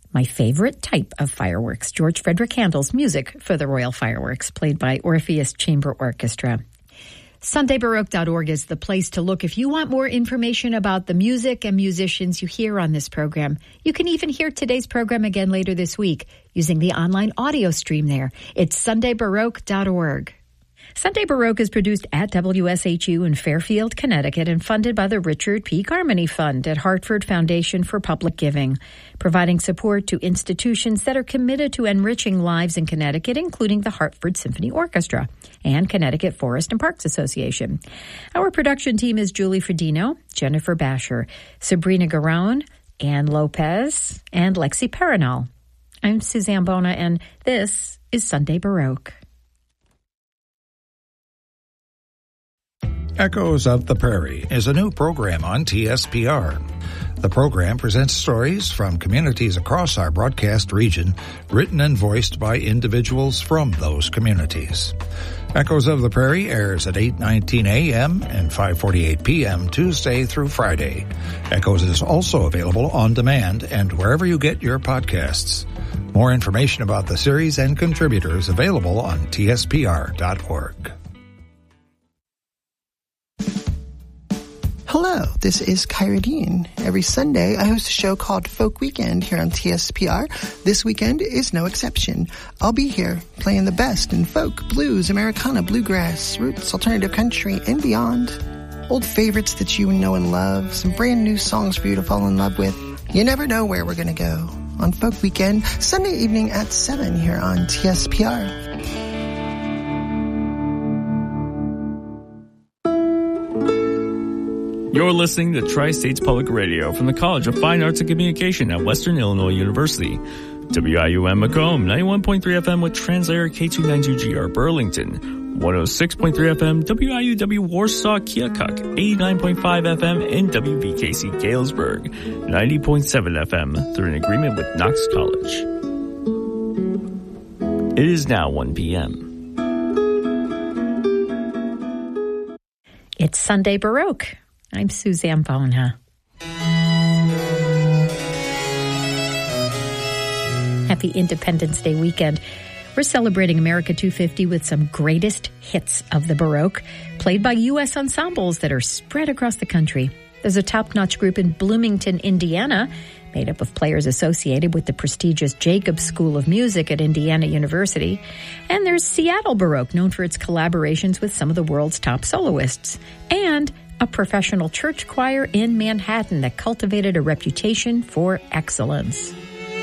My favorite type of fireworks, George Frederick Handel's music for the Royal Fireworks, played by Orpheus Chamber Orchestra. SundayBaroque.org is the place to look if you want more information about the music and musicians you hear on this program. You can even hear today's program again later this week using the online audio stream there. It's SundayBaroque.org. Sunday Baroque is produced at WSHU in Fairfield, Connecticut, and funded by the Richard P. Carmody Fund at Hartford Foundation for Public Giving, providing support to institutions that are committed to enriching lives in Connecticut, including the Hartford Symphony Orchestra and Connecticut Forest and Parks Association. Our production team is Julie Fredino, Jennifer Basher, Sabrina Garone, Ann Lopez, and Lexi Perinal. I'm Suzanne Bona, and this is Sunday Baroque. Echoes of the Prairie is a new program on TSPR. The program presents stories from communities across our broadcast region, written and voiced by individuals from those communities. Echoes of the Prairie airs at 8:19 a.m. and 5:48 p.m. Tuesday through Friday. Echoes is also available on demand and wherever you get your podcasts. More information about the series and contributors available on tspr.org. Hello, this is Kyra Dean. Every Sunday, I host a show called Folk Weekend here on TSPR. This weekend is no exception. I'll be here playing the best in folk, blues, Americana, bluegrass, roots, alternative country, and beyond. Old favorites that you know and love, some brand new songs for you to fall in love with. You never know where we're going to go. On Folk Weekend, Sunday evening at 7 here on TSPR. You're listening to Tri-States Public Radio from the College of Fine Arts and Communication at Western Illinois University. WIUM Macomb, 91.3 FM with translator K292GR Burlington, 106.3 FM WIUW Warsaw Keokuk, 89.5 FM and WVKC Galesburg, 90.7 FM through an agreement with Knox College. It is now 1 p.m. It's Sunday Baroque. I'm Suzanne Bona. Happy Independence Day weekend. We're celebrating America 250 with some greatest hits of the Baroque, played by U.S. ensembles that are spread across the country. There's a top-notch group in Bloomington, Indiana, made up of players associated with the prestigious Jacobs School of Music at Indiana University. And there's Seattle Baroque, known for its collaborations with some of the world's top soloists. And a professional church choir in Manhattan that cultivated a reputation for excellence.